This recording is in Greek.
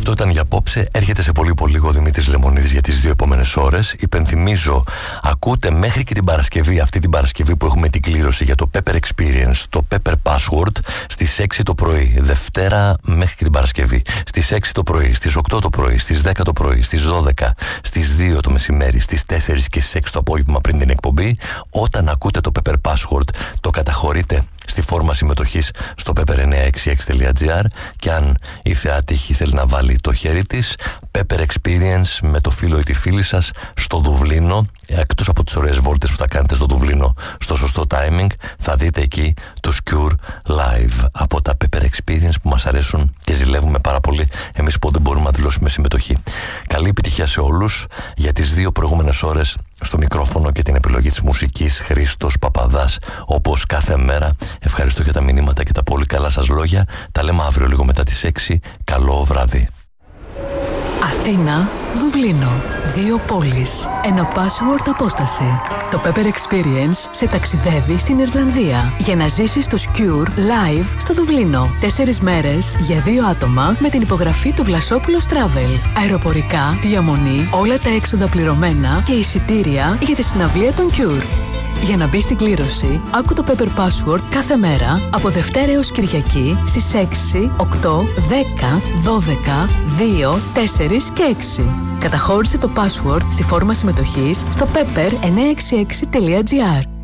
Αυτό ήταν για απόψε. Έρχεται σε πολύ λίγο ο Δημήτρης Λεμονίδης για τις 2 επόμενες ώρες. Υπενθυμίζω, ακούτε μέχρι και την Παρασκευή, αυτή την Παρασκευή που έχουμε την κλήρωση για το Pepper Experience, το Pepper Password, στις 6 το πρωί. Δευτέρα μέχρι και την Παρασκευή. Στις 6 το πρωί, στις 8 το πρωί, στις 10 το πρωί, στις 12, στις 2 το μεσημέρι, στις 4 και στις 6 το απόγευμα πριν την εκπομπή. Όταν ακούτε το Pepper Password, το καταχωρείτε στη φόρμα συμμετοχής στο pepper966.gr και αν η θεά τύχη θέλει να βάλει το χέρι της, Pepper Experience με το φίλο ή τη φίλη σας στο Δουβλίνο, εκτός από τις ωραίες βόλτες που θα κάνετε στο Δουβλίνο στο σωστό timing, θα δείτε εκεί τους Cure live από τα Pepper Experience που μας αρέσουν και ζηλεύουμε πάρα πολύ εμείς που δεν μπορούμε να δηλώσουμε συμμετοχή. Καλή επιτυχία σε όλους. Για τις 2 προηγούμενες ώρες στο μικρόφωνο και την επιλογή της μουσικής Χρήστος Παπαδάς, όπως κάθε μέρα. Ευχαριστώ για τα μηνύματα και τα πολύ καλά σας λόγια. Τα λέμε αύριο λίγο μετά τις 6. Καλό βράδυ. Αθήνα, Δουβλίνο. 2 πόλεις. Ένα password απόσταση. Το Pepper Experience σε ταξιδεύει στην Ιρλανδία για να ζήσεις τους Cure live στο Δουβλίνο. 4 μέρες για 2 άτομα με την υπογραφή του Βλασόπουλος Travel. Αεροπορικά, διαμονή, όλα τα έξοδα πληρωμένα και εισιτήρια για τη συναυλία των Cure. Για να μπει στην κλήρωση, άκου το Pepper Password κάθε μέρα από Δευτέρα έως Κυριακή στις 6, 8, 10, 12, 2, 4 και 6. Καταχώρησε το password στη φόρμα συμμετοχής στο pepper966.gr.